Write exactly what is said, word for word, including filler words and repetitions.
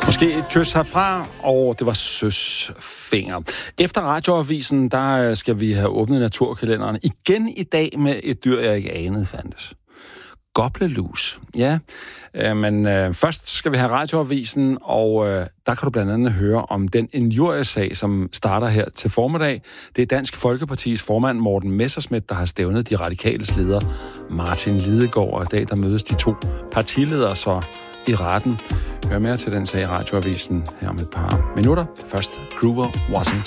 Måske et kys herfra, og det var søsfinger. Efter Radioavisen, der skal vi have åbnet naturkalenderen igen i dag med et dyr, jeg ikke anede fandtes. Gobbelelus. Ja, øh, men øh, først skal vi have Radioavisen, og øh, der kan du blandt andet høre om den injuriesag, som starter her til formiddag. Det er Dansk Folkepartis formand Morten Messerschmidt, der har stævnet de radikales leder Martin Lidegaard, og i dag der mødes de to partiledere så i retten. Hør mere til den sag i Radioavisen her om et par minutter. Først Grover Washington.